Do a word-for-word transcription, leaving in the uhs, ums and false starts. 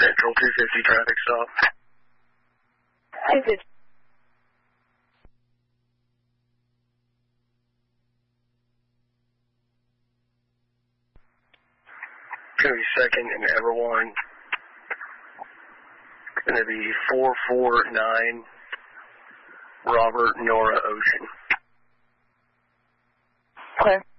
Central two fifty traffic stop. two fifty. Going to be second in Everline. Going to be four four nine Robert Nora Ocean. Okay.